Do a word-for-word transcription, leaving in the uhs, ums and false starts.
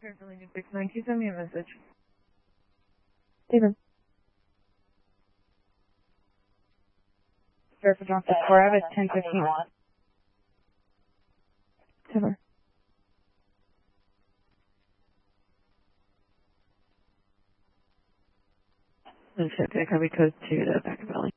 six nine, can you send me a message? David. Fairfield John six four, I have a ten fifteen. Taylor. And ship take Harvey Coast to the Back Valley.